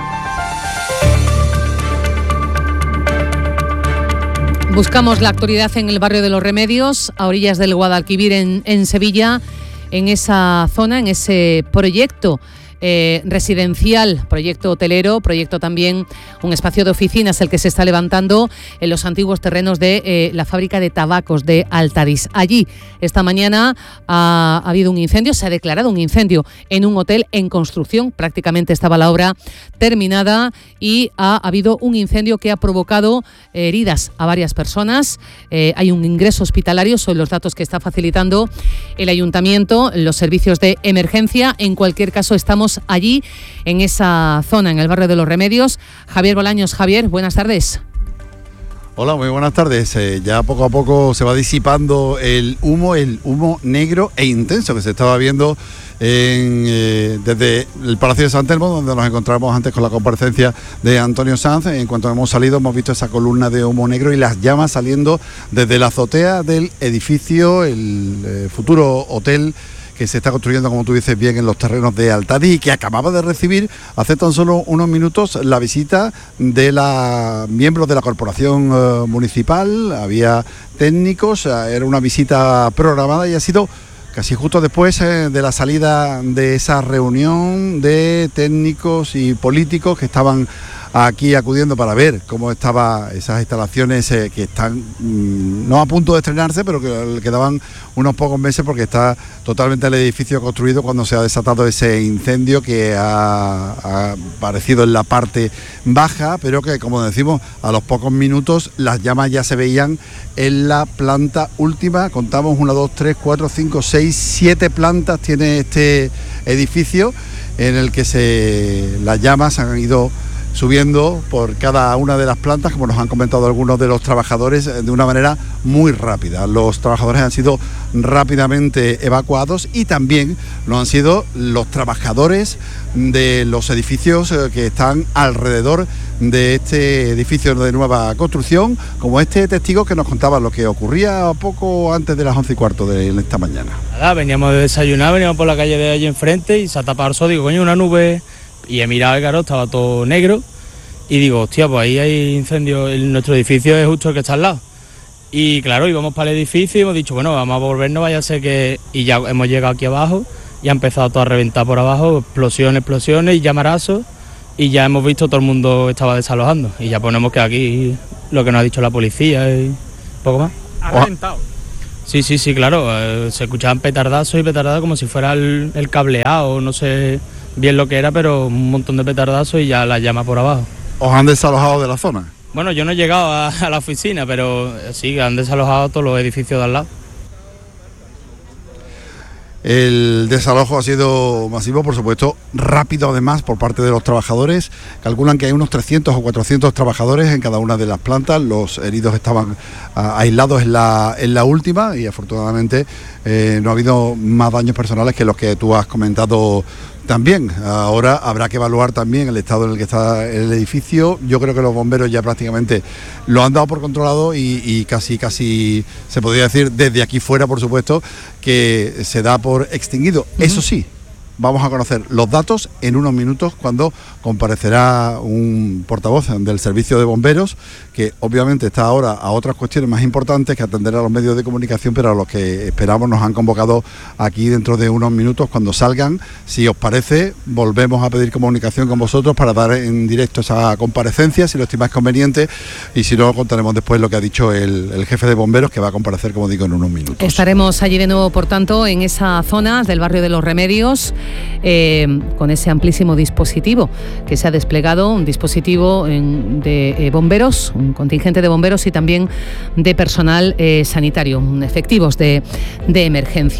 Buscamos la actualidad en el barrio de Los Remedios, a orillas del Guadalquivir en, en Sevilla, en esa zona, en ese proyecto Eh, residencial, proyecto hotelero, proyecto también, un espacio de oficinas el que se está levantando en los antiguos terrenos de eh, la fábrica de tabacos de Altadis. Allí, esta mañana ha, ha habido un incendio, se ha declarado un incendio en un hotel en construcción, prácticamente estaba la obra terminada y ha habido un incendio que ha provocado eh, heridas a varias personas. Eh, hay un ingreso hospitalario, son los datos que está facilitando el ayuntamiento, los servicios de emergencia. En cualquier caso, estamos allí, en esa zona, en el barrio de Los Remedios. Javier Bolaños. Javier, buenas tardes. Hola, muy buenas tardes. Eh, ya poco a poco se va disipando el humo, el humo negro e intenso que se estaba viendo en, eh, desde el Palacio de San Telmo, donde nos encontramos antes con la comparecencia de Antonio Sanz. En cuanto hemos salido, hemos visto esa columna de humo negro y las llamas saliendo desde la azotea del edificio, el eh, futuro hotel que se está construyendo, como tú dices bien, en los terrenos de Altadis y que acababa de recibir hace tan solo unos minutos la visita de la miembros de la corporación eh, municipal. Había técnicos, eh, era una visita programada y ha sido casi justo después eh, de la salida de esa reunión de técnicos y políticos que estaban aquí acudiendo para ver cómo estaban esas instalaciones eh, que están mmm, no a punto de estrenarse, pero que quedaban unos pocos meses porque está totalmente el edificio construido cuando se ha desatado ese incendio que ha, ha aparecido en la parte baja, pero que, como decimos, a los pocos minutos las llamas ya se veían en la planta última. Contamos una, dos, tres, cuatro, cinco, seis, siete plantas tiene este edificio en el que se las llamas han ido subiendo por cada una de las plantas, como nos han comentado algunos de los trabajadores, de una manera muy rápida. Los trabajadores han sido rápidamente evacuados y también lo han sido los trabajadores de los edificios que están alrededor de este edificio de nueva construcción, como este testigo que nos contaba lo que ocurría poco antes de las once y cuarto de esta mañana. Nada, veníamos de desayunar, veníamos por la calle de allí enfrente y se ha tapado el sol, digo, coño, una nube. Y he mirado el caro, estaba todo negro y digo, hostia, pues ahí hay incendio, el, nuestro edificio es justo el que está al lado. Y claro, íbamos para el edificio y hemos dicho, bueno, vamos a volvernos, vaya a ser que... Y ya hemos llegado aquí abajo y ha empezado todo a reventar por abajo, explosiones, explosiones y llamarazos, y ya hemos visto todo el mundo estaba desalojando. Y ya ponemos que aquí lo que nos ha dicho la policía y poco más. ¿Ha reventado? Sí, sí, sí, claro, eh, se escuchaban petardazos y petardazos como si fuera el, el cableado, no sé bien lo que era, pero un montón de petardazos y ya la llama por abajo. ¿Os han desalojado de la zona? Bueno, yo no he llegado a, a la oficina, pero sí, han desalojado todos los edificios de al lado. El desalojo ha sido masivo, por supuesto, rápido además por parte de los trabajadores. Calculan que hay unos trescientos o cuatrocientos trabajadores en cada una de las plantas. Los heridos estaban uh, aislados en la, en la última y afortunadamente eh, no ha habido más daños personales que los que tú has comentado también. Ahora habrá que evaluar también el estado en el que está el edificio. Yo creo que los bomberos ya prácticamente lo han dado por controlado y, y casi, casi se podría decir desde aquí fuera, por supuesto, que se da por extinguido. Uh-huh. Eso sí, vamos a conocer los datos en unos minutos cuando comparecerá un portavoz del servicio de bomberos que obviamente está ahora a otras cuestiones más importantes que atender a los medios de comunicación, pero a los que esperamos nos han convocado aquí dentro de unos minutos cuando salgan. Si os parece, volvemos a pedir comunicación con vosotros para dar en directo esa comparecencia, si lo estimáis conveniente, y si no, contaremos después lo que ha dicho el, el jefe de bomberos, que va a comparecer, como digo, en unos minutos. Estaremos allí de nuevo, por tanto, en esa zona del barrio de Los Remedios, eh, con ese amplísimo dispositivo que se ha desplegado, un dispositivo en, de eh, bomberos, un contingente de bomberos y también de personal eh, sanitario, efectivos de, de emergencia.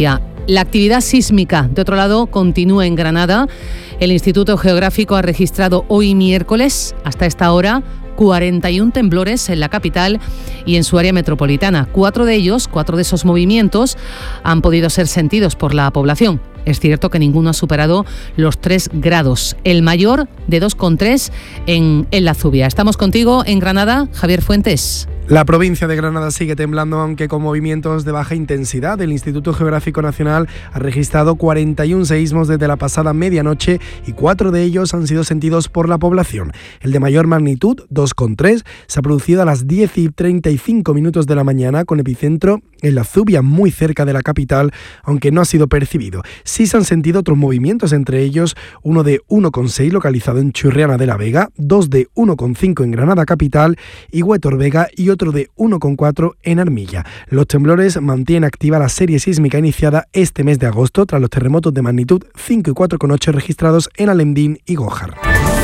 La actividad sísmica, de otro lado, continúa en Granada. El Instituto Geográfico ha registrado hoy miércoles, hasta esta hora, cuarenta y un temblores en la capital y en su área metropolitana. Cuatro de ellos, cuatro de esos movimientos, han podido ser sentidos por la población. Es cierto que ninguno ha superado los tres grados. El mayor de dos coma tres en, en la Zubia. Estamos contigo en Granada, Javier Fuentes. La provincia de Granada sigue temblando, aunque con movimientos de baja intensidad. El Instituto Geográfico Nacional ha registrado cuarenta y un seísmos desde la pasada medianoche y cuatro de ellos han sido sentidos por la población. El de mayor magnitud, dos coma tres, se ha producido a las diez y treinta y cinco minutos de la mañana, con epicentro en la Zubia, muy cerca de la capital, aunque no ha sido percibido. Sí se han sentido otros movimientos, entre ellos uno de uno coma seis localizado en Churriana de la Vega, dos de uno coma cinco en Granada capital y Huétor Vega y otro de uno coma cuatro en Armilla. Los temblores mantienen activa la serie sísmica iniciada este mes de agosto tras los terremotos de magnitud cinco y cuatro coma ocho registrados en Alendín y Gójar.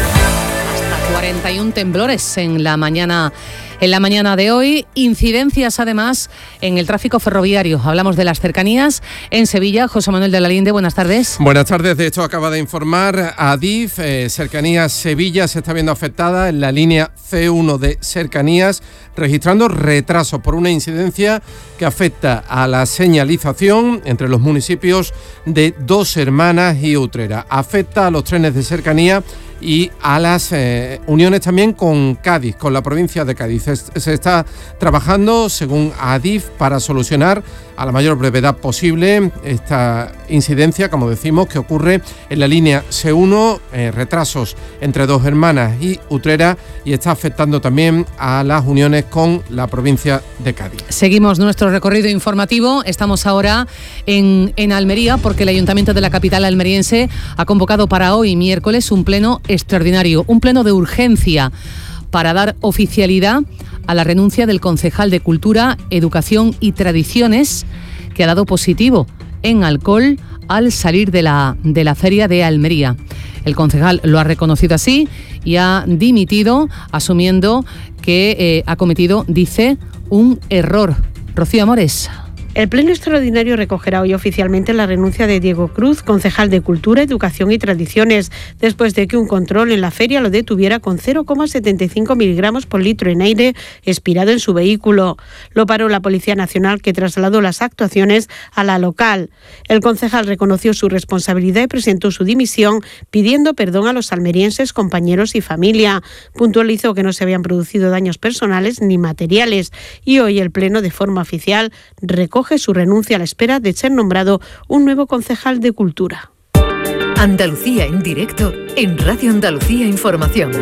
Hasta cuarenta y un temblores en la mañana En la mañana de hoy, incidencias además en el tráfico ferroviario. Hablamos de las cercanías en Sevilla. José Manuel de la Linde, buenas tardes. Buenas tardes. De hecho, acaba de informar Adif. Eh, cercanías Sevilla se está viendo afectada en la línea C uno de cercanías, registrando retrasos por una incidencia que afecta a la señalización entre los municipios de Dos Hermanas y Utrera. Afecta a los trenes de cercanía y a las eh, uniones también con Cádiz, con la provincia de Cádiz. Se, se está trabajando, según Adif, para solucionar a la mayor brevedad posible esta incidencia, como decimos, que ocurre en la línea C uno, eh, retrasos entre Dos Hermanas y Utrera, y está afectando también a las uniones con la provincia de Cádiz. Seguimos nuestro recorrido informativo. Estamos ahora en, en Almería, porque el Ayuntamiento de la capital almeriense ha convocado para hoy, miércoles, un pleno extraordinario, un pleno de urgencia para dar oficialidad a la renuncia del concejal de Cultura, Educación y Tradiciones, que ha dado positivo en alcohol al salir de la, de la feria de Almería. El concejal lo ha reconocido así y ha dimitido, asumiendo que eh, ha cometido, dice, un error. Rocío Amores. El Pleno Extraordinario recogerá hoy oficialmente la renuncia de Diego Cruz, concejal de Cultura, Educación y Tradiciones, después de que un control en la feria lo detuviera con cero coma setenta y cinco miligramos por litro en aire expirado en su vehículo. Lo paró la Policía Nacional, que trasladó las actuaciones a la local. El concejal reconoció su responsabilidad y presentó su dimisión, pidiendo perdón a los almerienses, compañeros y familia. Puntualizó que no se habían producido daños personales ni materiales y hoy el Pleno, de forma oficial, recoge su renuncia a la espera de ser nombrado un nuevo concejal de Cultura. Andalucía en directo en Radio Andalucía Información.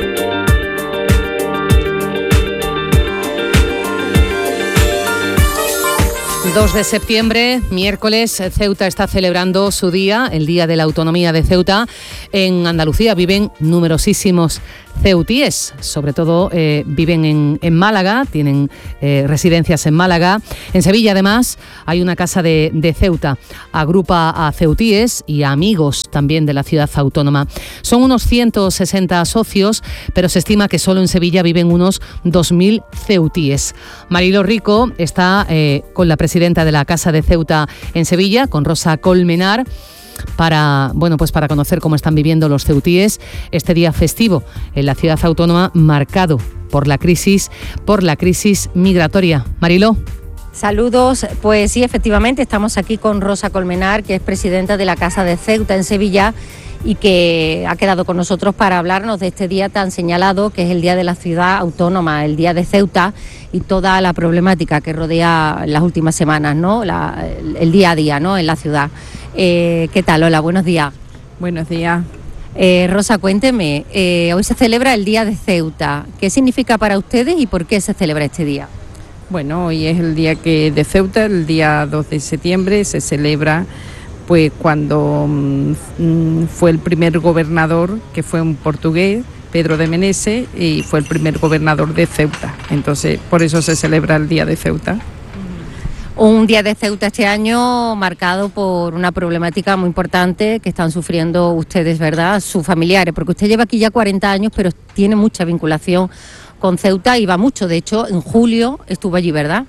dos de septiembre, miércoles, Ceuta está celebrando su día, el Día de la Autonomía de Ceuta. En Andalucía viven numerosísimos ceutíes, sobre todo eh, viven en, en Málaga, tienen eh, residencias en Málaga. En Sevilla, además, hay una casa de, de Ceuta. Agrupa a ceutíes y a amigos también de la ciudad autónoma. Son unos ciento sesenta socios, pero se estima que solo en Sevilla viven unos dos mil ceutíes. Marilo Rico está eh, con la presidenta de la Casa de Ceuta en Sevilla, con Rosa Colmenar, para, bueno, pues para conocer cómo están viviendo los ceutíes este día festivo en la ciudad autónoma, marcado por la crisis, por la crisis migratoria. Mariló. Saludos, pues sí, efectivamente estamos aquí con Rosa Colmenar, que es presidenta de la Casa de Ceuta en Sevilla y que ha quedado con nosotros para hablarnos de este día tan señalado, que es el Día de la Ciudad Autónoma, el Día de Ceuta, y toda la problemática que rodea las últimas semanas, ¿no? La, el, el día a día, ¿no?, en la ciudad. Eh, ¿Qué tal? Hola, buenos días. Buenos días. Eh, Rosa, cuénteme, eh, hoy se celebra el Día de Ceuta. ¿Qué significa para ustedes y por qué se celebra este día? Bueno, hoy es el día que de Ceuta, el día dos de septiembre, se celebra pues cuando mmm, fue el primer gobernador, que fue un portugués, Pedro de Menezes, y fue el primer gobernador de Ceuta. Entonces, por eso se celebra el Día de Ceuta. Un Día de Ceuta este año marcado por una problemática muy importante que están sufriendo ustedes, ¿verdad?, sus familiares, porque usted lleva aquí ya cuarenta años, pero tiene mucha vinculación con Ceuta y va mucho. De hecho, en julio estuvo allí, ¿verdad?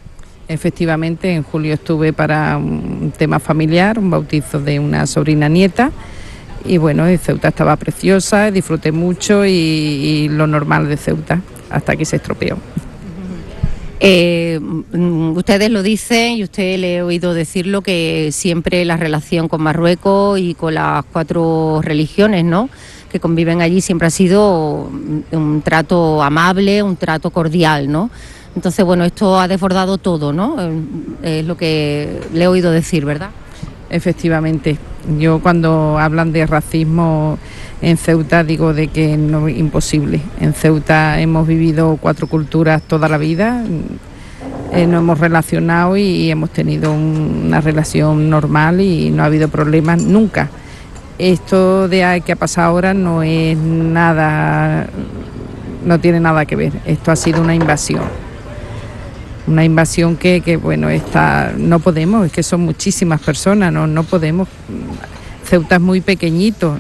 Efectivamente, en julio estuve para un tema familiar, un bautizo de una sobrina nieta, y bueno, Ceuta estaba preciosa, disfruté mucho y, y lo normal de Ceuta, hasta que se estropeó. Eh, ustedes lo dicen y usted le he oído decirlo, que siempre la relación con Marruecos y con las cuatro religiones, ¿no?, que conviven allí, siempre ha sido un trato amable, un trato cordial, ¿no? Entonces, bueno, esto ha desbordado todo, ¿no? Es lo que le he oído decir, ¿verdad? Efectivamente. Yo cuando hablan de racismo en Ceuta digo de que no es imposible. En Ceuta hemos vivido cuatro culturas toda la vida, eh, nos hemos relacionado y, y hemos tenido un, una relación normal y no ha habido problemas nunca. Esto de que ha pasado ahora no es nada, no tiene nada que ver. Esto ha sido una invasión. Una invasión que, que bueno, está, no podemos, es que son muchísimas personas, no, no podemos. Ceuta es muy pequeñito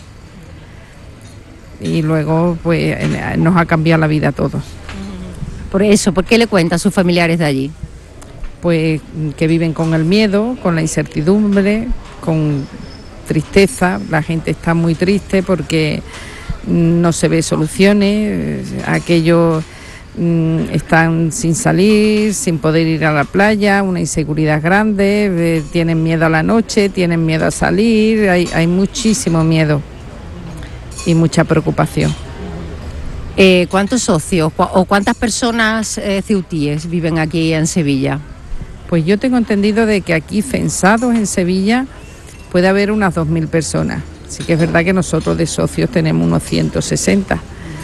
y luego pues nos ha cambiado la vida a todos. Por eso, ¿por qué le cuentan a sus familiares de allí? Pues que viven con el miedo, con la incertidumbre, con tristeza. La gente está muy triste porque no se ve soluciones, aquellos están sin salir, sin poder ir a la playa, una inseguridad grande, eh, tienen miedo a la noche, tienen miedo a salir, hay, hay muchísimo miedo y mucha preocupación. Eh, ¿Cuántos socios cu- o cuántas personas eh, ceutíes viven aquí en Sevilla? Pues yo tengo entendido de que aquí censados en Sevilla puede haber unas dos mil personas. Sí que es verdad que nosotros de socios tenemos unos ciento sesenta.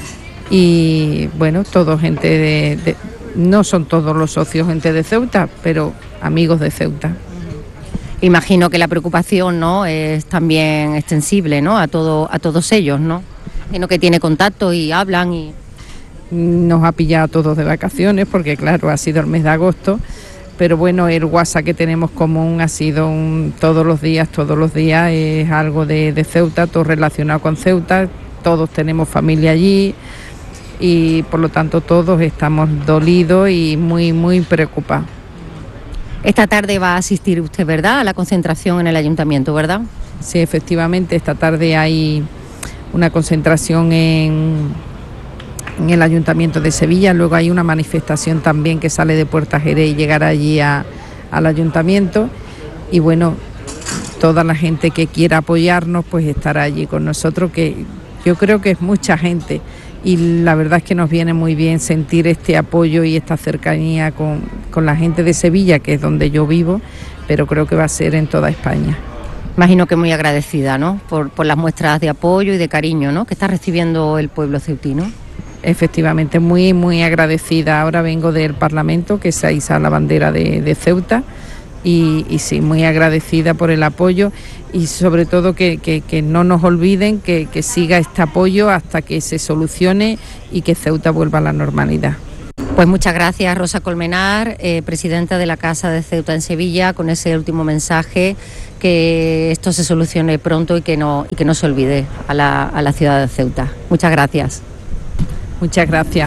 Y bueno, todo gente de, de... No son todos los socios gente de Ceuta, pero amigos de Ceuta. Imagino que la preocupación, ¿no?, es también extensible, ¿no?, a todo, a todos ellos, ¿no? Imagino que tiene contacto y hablan y... Nos ha pillado a todos de vacaciones porque claro, ha sido el mes de agosto, pero bueno, el WhatsApp que tenemos común ha sido un, todos los días, todos los días es algo de, de Ceuta, todo relacionado con Ceuta, todos tenemos familia allí y por lo tanto todos estamos dolidos y muy, muy preocupados. Esta tarde va a asistir usted, ¿verdad?, a la concentración en el ayuntamiento, ¿verdad? Sí, efectivamente, esta tarde hay una concentración en, en el ayuntamiento de Sevilla, luego hay una manifestación también que sale de Puerta Jerez y llegará allí a, al ayuntamiento y bueno, toda la gente que quiera apoyarnos pues estará allí con nosotros, que yo creo que es mucha gente. Y la verdad es que nos viene muy bien sentir este apoyo y esta cercanía con, con la gente de Sevilla, que es donde yo vivo, pero creo que va a ser en toda España. Imagino que muy agradecida, ¿no?, por, por las muestras de apoyo y de cariño, ¿no?, que está recibiendo el pueblo ceutino. Efectivamente, muy, muy agradecida. Ahora vengo del Parlamento, que se iza la bandera de, de Ceuta, y, y sí, muy agradecida por el apoyo y sobre todo que, que, que no nos olviden, que, que siga este apoyo hasta que se solucione y que Ceuta vuelva a la normalidad. Pues muchas gracias, Rosa Colmenar, eh, presidenta de la Casa de Ceuta en Sevilla, con ese último mensaje, que esto se solucione pronto y que no, y que no se olvide a la, a la ciudad de Ceuta. Muchas gracias. Muchas gracias.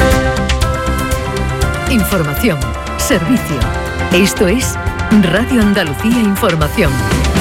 Información, servicio. Esto es Radio Andalucía Información.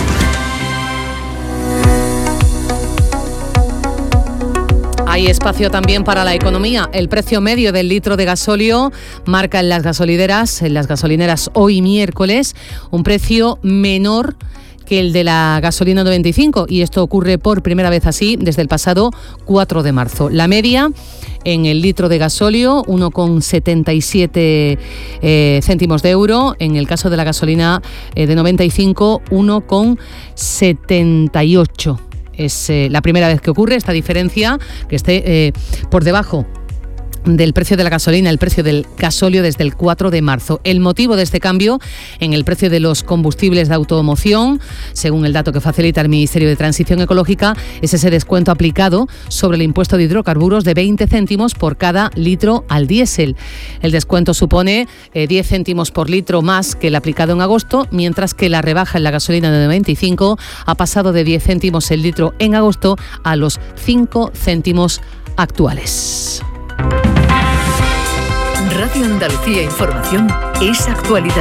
Hay espacio también para la economía. El precio medio del litro de gasóleo marca en las gasolineras, en las gasolineras hoy miércoles, un precio menor que el de la gasolina noventa y cinco, y esto ocurre por primera vez así desde el pasado cuatro de marzo. La media en el litro de gasóleo, uno coma setenta y siete eh, céntimos de euro. En el caso de la gasolina eh, de noventa y cinco, uno coma setenta y ocho. Es eh, la primera vez que ocurre esta diferencia, que esté eh, por debajo del precio de la gasolina, el precio del gasóleo desde el cuatro de marzo. El motivo de este cambio en el precio de los combustibles de automoción, según el dato que facilita el Ministerio de Transición Ecológica, es ese descuento aplicado sobre el impuesto de hidrocarburos de veinte céntimos por cada litro al diésel. El descuento supone eh, diez céntimos por litro más que el aplicado en agosto, mientras que la rebaja en la gasolina de noventa y cinco ha pasado de diez céntimos el litro en agosto a los cinco céntimos actuales. Radio Andalucía Información es actualidad.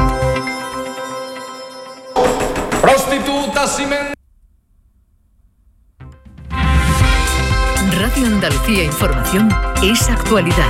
Prostitutas y men... Radio Andalucía Información es actualidad.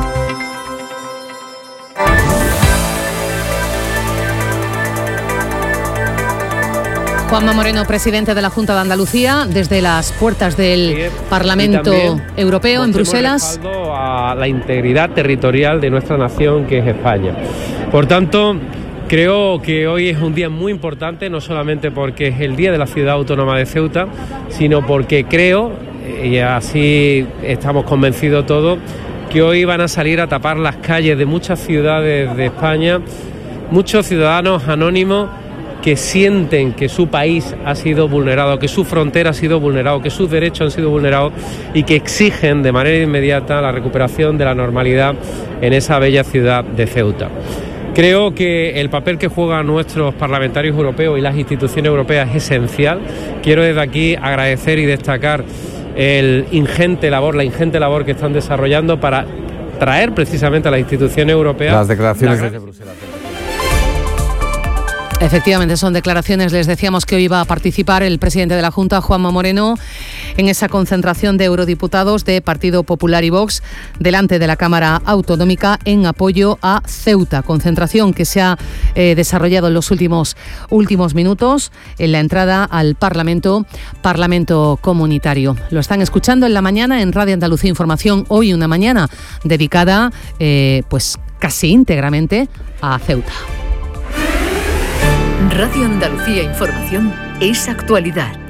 Juanma Moreno, presidente de la Junta de Andalucía, desde las puertas del Parlamento Europeo en Bruselas. Respaldo a la integridad territorial de nuestra nación, que es España. Por tanto, creo que hoy es un día muy importante, no solamente porque es el Día de la Ciudad Autónoma de Ceuta, sino porque creo, y así estamos convencidos todos, que hoy van a salir a tapar las calles de muchas ciudades de España, muchos ciudadanos anónimos que sienten que su país ha sido vulnerado, que su frontera ha sido vulnerado, que sus derechos han sido vulnerados y que exigen de manera inmediata la recuperación de la normalidad en esa bella ciudad de Ceuta. Creo que el papel que juegan nuestros parlamentarios europeos y las instituciones europeas es esencial. Quiero desde aquí agradecer y destacar el ingente labor, la ingente labor que están desarrollando para traer precisamente a las instituciones europeas las declaraciones la... desde Bruselas. Efectivamente, son declaraciones. Les decíamos que hoy iba a participar el presidente de la Junta, Juanma Moreno, en esa concentración de eurodiputados de Partido Popular y Vox delante de la Cámara Autonómica en apoyo a Ceuta. Concentración que se ha eh, desarrollado en los últimos, últimos minutos en la entrada al Parlamento, Parlamento Comunitario. Lo están escuchando en la mañana en Radio Andalucía Información. Hoy una mañana dedicada eh, pues casi íntegramente a Ceuta. Radio Andalucía Información es actualidad.